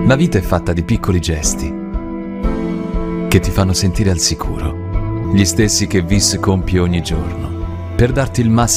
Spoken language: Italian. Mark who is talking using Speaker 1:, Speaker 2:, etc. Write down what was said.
Speaker 1: La vita è fatta di piccoli gesti che ti fanno sentire al sicuro, gli stessi che Vis compie ogni giorno, per darti il massimo